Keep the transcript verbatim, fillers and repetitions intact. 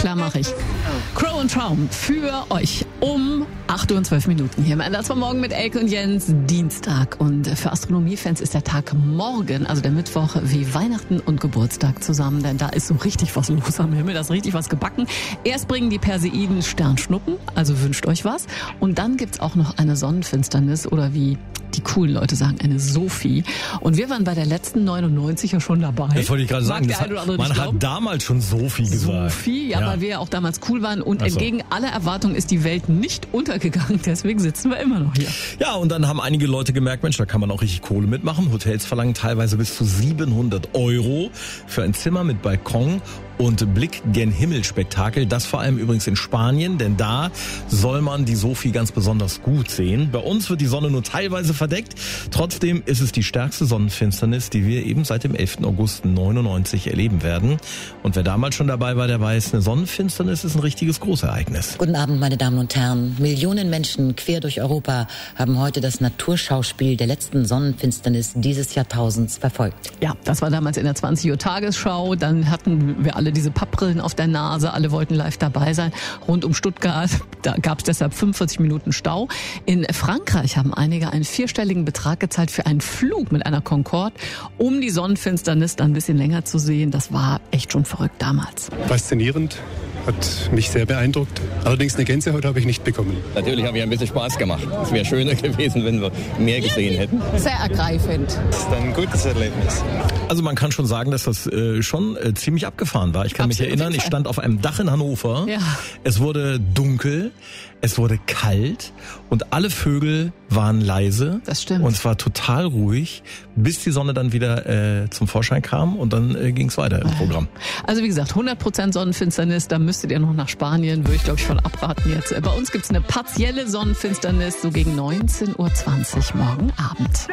klar mache ich. Crow und Traum für euch um acht Uhr und zwölf Minuten hier im Anders vom Morgen mit Elke und Jens, Dienstag. Und für Astronomiefans ist der Tag morgen, also der Mittwoch, wie Weihnachten und Geburtstag zusammen. Denn da ist so richtig was los am Himmel, da ist richtig was gebacken. Erst bringen die Perseiden Sternschnuppen, also wünscht euch was. Und dann gibt's auch noch eine Sonnenfinsternis oder wie die coolen Leute sagen, eine Sophie. Und wir waren bei der letzten neunundneunzig ja schon dabei. Das wollte ich gerade sagen. Das hat, man hat damals schon Sophie gesagt. Sophie, ja, ja, weil wir ja auch damals cool waren. Und Ach so. entgegen aller Erwartungen ist die Welt nicht untergegangen. Deswegen sitzen wir immer noch hier. Ja, und dann haben einige Leute gemerkt, Mensch, da kann man auch richtig Kohle mitmachen. Hotels verlangen teilweise bis zu siebenhundert Euro für ein Zimmer mit Balkon und Blick gen Himmel-Spektakel. Das vor allem übrigens in Spanien, denn da soll man die Sophie ganz besonders gut sehen. Bei uns wird die Sonne nur teilweise verdeckt. Trotzdem ist es die stärkste Sonnenfinsternis, die wir eben seit dem elften August neunundneunzig erleben werden. Und wer damals schon dabei war, der weiß, eine Sonnenfinsternis ist ein richtiges Großereignis. Guten Abend, meine Damen und Herren. Millionen Menschen quer durch Europa haben heute das Naturschauspiel der letzten Sonnenfinsternis dieses Jahrtausends verfolgt. Ja, das war damals in der zwanzig Uhr Tagesschau. Dann hatten wir alle diese Pappbrillen auf der Nase. Alle wollten live dabei sein. Rund um Stuttgart, da gab es deshalb fünfundvierzig Minuten Stau. In Frankreich haben einige einen vierstelligen Betrag gezahlt für einen Flug mit einer Concorde, um die Sonnenfinsternis dann ein bisschen länger zu sehen. Das war echt schon verrückt damals. Faszinierend. Hat mich sehr beeindruckt. Allerdings eine Gänsehaut habe ich nicht bekommen. Natürlich habe ich ein bisschen Spaß gemacht. Es wäre schöner gewesen, wenn wir mehr gesehen hätten. Sehr ergreifend. Das ist ein gutes Erlebnis. Also man kann schon sagen, dass das äh, schon äh, ziemlich abgefahren war. Ich kann Absolut, mich erinnern, ich stand auf einem Dach in Hannover. Ja. Es wurde dunkel, es wurde kalt und alle Vögel waren leise. Das stimmt. Und es war total ruhig, bis die Sonne dann wieder äh, zum Vorschein kam und dann äh, ging es weiter im Programm. Also wie gesagt, hundert Prozent Sonnenfinsternis, da müsstet ihr noch nach Spanien, würde ich glaube ich von abraten jetzt. Bei uns gibt's eine partielle Sonnenfinsternis, so gegen neunzehn Uhr zwanzig morgen Abend.